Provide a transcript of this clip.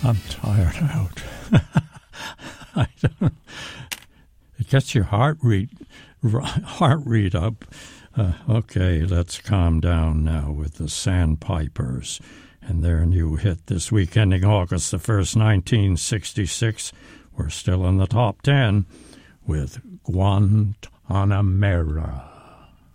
I'm tired out. I don't. It gets your heart rate up. Okay, let's calm down now with the Sandpipers and their new hit this week, ending August the 1st, 1966. We're still in the top 10 with Guantanamera.